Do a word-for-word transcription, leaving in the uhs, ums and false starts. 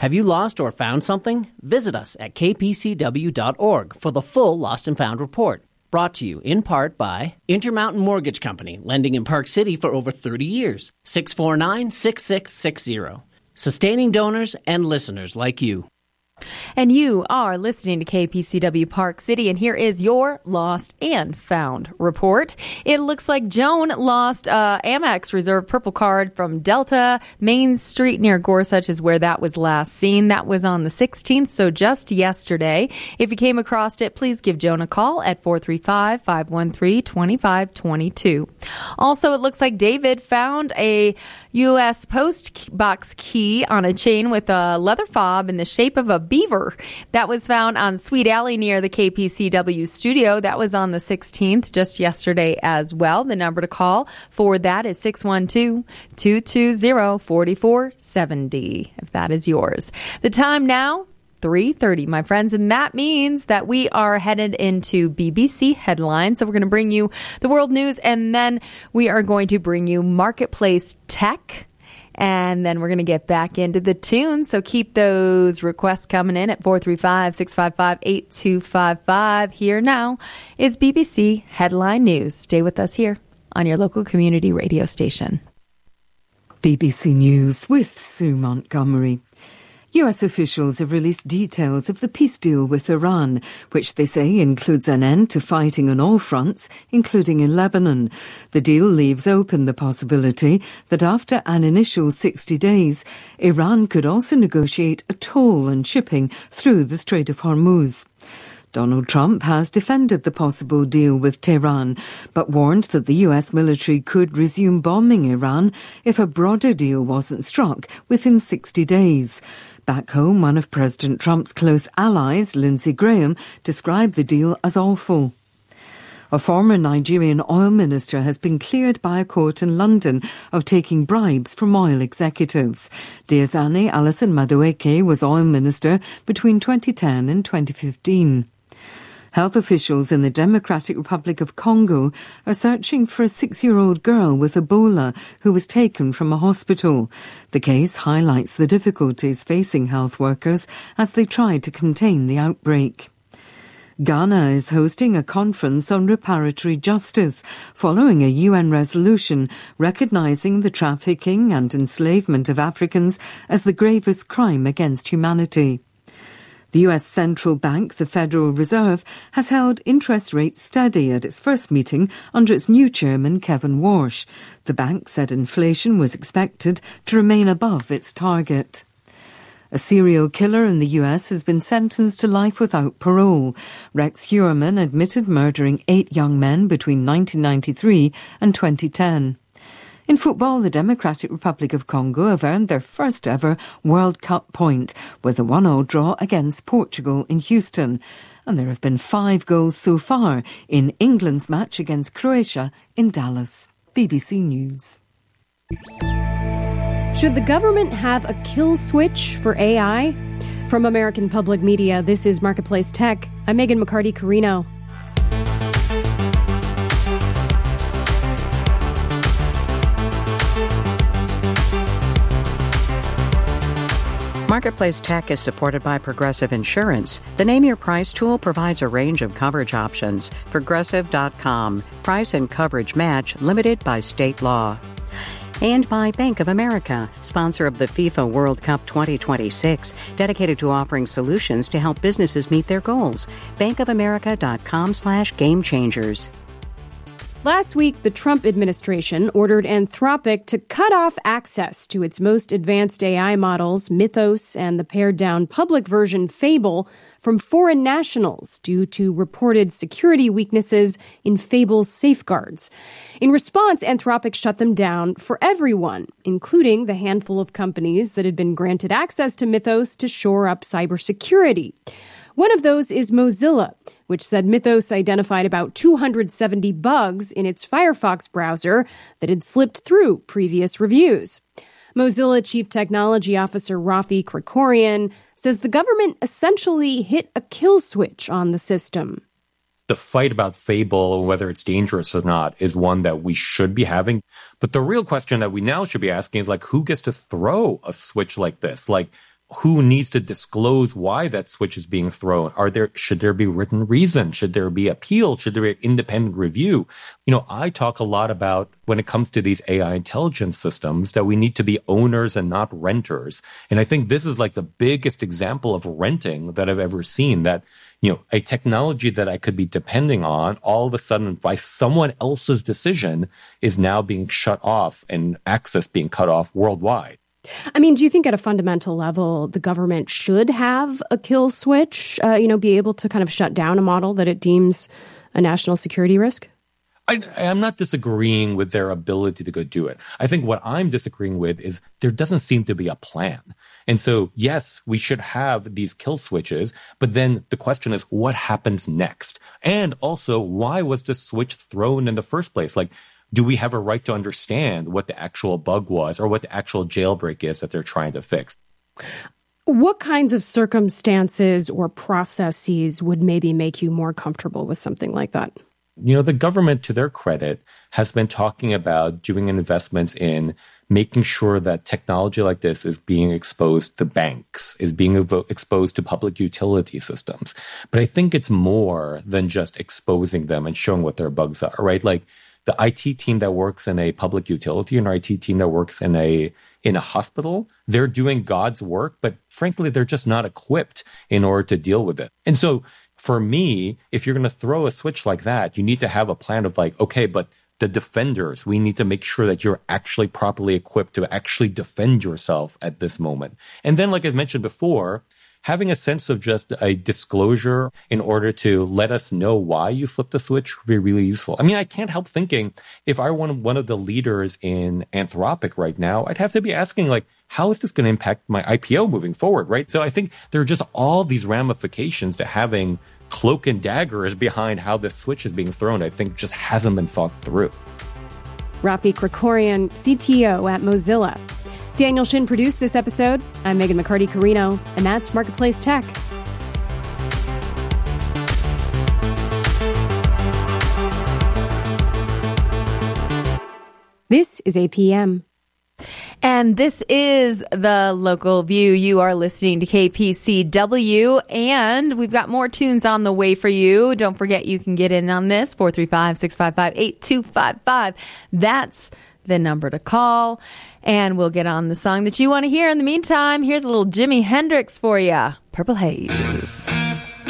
Have you lost or found something? Visit us at k p c w dot org for the full Lost and Found report. Brought to you in part by Intermountain Mortgage Company, lending in Park City for over thirty years. six four nine, six six six zero. Sustaining donors and listeners like you. And you are listening to K P C W Park City, and here is your Lost and Found report. It looks like Joan lost uh, Amex Reserve Purple Card from Delta. Main Street near Gorsuch is where that was last seen. That was on the sixteenth, so just yesterday. If you came across it, please give Joan a call at four three five, five one three, two five two two. Also, it looks like David found a U S Post box key on a chain with a leather fob in the shape of a beaver. That was found on Sweet Alley near the K P C W studio. That was on the sixteenth, just yesterday as well. The number to call for that is six one two, two two zero, four four seven zero, if that is yours. The time now, three thirty, my friends, and that means that we are headed into B B C headlines. So we're going to bring you the world news, and then we are going to bring you Marketplace Tech. And then we're going to get back into the tune. So keep those requests coming in at four three five, six five five, eight two five five. Here now is B B C Headline News. Stay with us here on your local community radio station. B B C News with Sue Montgomery. U S officials have released details of the peace deal with Iran, which they say includes an end to fighting on all fronts, including in Lebanon. The deal leaves open the possibility that after an initial sixty days, Iran could also negotiate a toll on shipping through the Strait of Hormuz. Donald Trump has defended the possible deal with Tehran, but warned that the U S military could resume bombing Iran if a broader deal wasn't struck within sixty days. Back home, one of President Trump's close allies, Lindsey Graham, described the deal as awful. A former Nigerian oil minister has been cleared by a court in London of taking bribes from oil executives. Diezani Alison Madueke was oil minister between twenty ten and twenty fifteen. Health officials in the Democratic Republic of Congo are searching for a six-year-old girl with Ebola who was taken from a hospital. The case highlights the difficulties facing health workers as they try to contain the outbreak. Ghana is hosting a conference on reparatory justice following a U N resolution recognizing the trafficking and enslavement of Africans as the gravest crime against humanity. The U S Central Bank, the Federal Reserve, has held interest rates steady at its first meeting under its new chairman, Kevin Warsh. The bank said inflation was expected to remain above its target. A serial killer in the U S has been sentenced to life without parole. Rex Heuermann admitted murdering eight young men between nineteen ninety-three and twenty ten. In football, the Democratic Republic of Congo have earned their first ever World Cup point with a one all draw against Portugal in Houston. And there have been five goals so far in England's match against Croatia in Dallas. B B C News. Should the government have a kill switch for A I? From American Public Media, this is Marketplace Tech. I'm Megan McCarty-Carino. Marketplace Tech is supported by Progressive Insurance. The Name Your Price tool provides a range of coverage options. Progressive dot com. Price and coverage match limited by state law. And by Bank of America, sponsor of the FIFA World Cup twenty twenty-six, dedicated to offering solutions to help businesses meet their goals. bank of america dot com slash game changers. Last week, the Trump administration ordered Anthropic to cut off access to its most advanced A I models, Mythos and the pared-down public version Fable, from foreign nationals due to reported security weaknesses in Fable's safeguards. In response, Anthropic shut them down for everyone, including the handful of companies that had been granted access to Mythos to shore up cybersecurity. One of those is Mozilla, which said Mythos identified about two hundred seventy bugs in its Firefox browser that had slipped through previous reviews. Mozilla Chief Technology Officer Rafi Krikorian says the government essentially hit a kill switch on the system. The fight about Fable, whether it's dangerous or not, is one that we should be having. But the real question that we now should be asking is, like, who gets to throw a switch like this? Like, who needs to disclose why that switch is being thrown? Are there, should there be written reason? Should there be appeal? Should there be independent review? You know, I talk a lot about when it comes to these A I intelligence systems that we need to be owners and not renters. And I think this is like the biggest example of renting that I've ever seen, that, you know, a technology that I could be depending on all of a sudden by someone else's decision is now being shut off and access being cut off worldwide. I mean, do you think at a fundamental level, the government should have a kill switch, uh, you know, be able to kind of shut down a model that it deems a national security risk? I, I'm not disagreeing with their ability to go do it. I think what I'm disagreeing with is there doesn't seem to be a plan. And so, yes, we should have these kill switches, but then the question is, what happens next? And also, why was the switch thrown in the first place? Like, do we have a right to understand what the actual bug was or what the actual jailbreak is that they're trying to fix? What kinds of circumstances or processes would maybe make you more comfortable with something like that? You know, the government, to their credit, has been talking about doing investments in making sure that technology like this is being exposed to banks, is being evo- exposed to public utility systems. But I think it's more than just exposing them and showing what their bugs are, right? Like, the I T team that works in a public utility and an I T team that works in a in a hospital, they're doing God's work, but frankly, they're just not equipped in order to deal with it. And so for me, if you're going to throw a switch like that, you need to have a plan of like, okay, but the defenders, we need to make sure that you're actually properly equipped to actually defend yourself at this moment. And then, like I mentioned before, having a sense of just a disclosure in order to let us know why you flipped the switch would be really useful. I mean, I can't help thinking if I were one of the leaders in Anthropic right now, I'd have to be asking, like, how is this going to impact my I P O moving forward, right? So I think there are just all these ramifications to having cloak and daggers behind how this switch is being thrown. I think just hasn't been thought through. Rafi Krikorian, C T O at Mozilla. Daniel Shin produced this episode. I'm Megan McCarty-Carino, and that's Marketplace Tech. This is A P M. And this is the Local View. You are listening to K P C W, and we've got more tunes on the way for you. Don't forget you can get in on this, four three five, six five five, eight two five five. That's the number to call, and we'll get on the song that you want to hear. In the meantime, here's a little Jimi Hendrix for you, Purple Haze.